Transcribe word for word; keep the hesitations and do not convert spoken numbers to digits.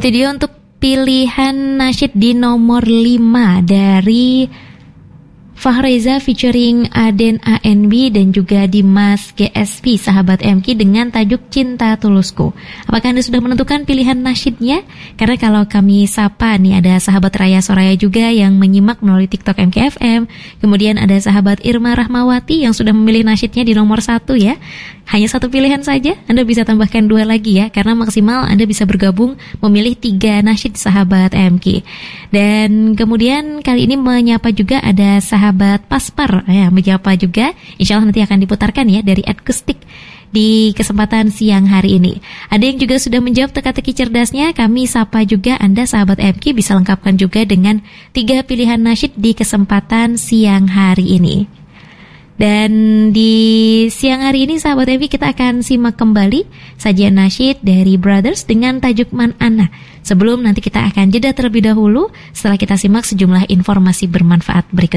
Itu dia untuk pilihan nasyid di nomor lima dari Fahreza featuring Aden A N B dan juga Dimas G S P, sahabat M K, dengan tajuk Cinta Tulusku. Apakah Anda sudah menentukan pilihan nasyidnya? Karena kalau kami sapa nih, ada sahabat Raya Soraya juga yang menyimak melalui TikTok M K F M. Kemudian ada sahabat Irma Rahmawati yang sudah memilih nasyidnya di nomor satu ya. Hanya satu pilihan saja, Anda bisa tambahkan dua lagi ya, karena maksimal Anda bisa bergabung memilih tiga nasyid sahabat M K. Dan kemudian kali ini menyapa juga ada sahabat Paspar ya, menyapa juga. Insya Allah nanti akan diputarkan ya dari Akustik di kesempatan siang hari ini. Ada yang juga sudah menjawab teka-teki cerdasnya. Kami sapa juga Anda sahabat M K, bisa lengkapkan juga dengan tiga pilihan nasyid di kesempatan siang hari ini. Dan di siang hari ini sahabat M K, kita akan simak kembali sajian nasyid dari Brothers dengan tajuk Man Ana. Sebelum nanti kita akan jeda terlebih dahulu setelah kita simak sejumlah informasi bermanfaat berikut.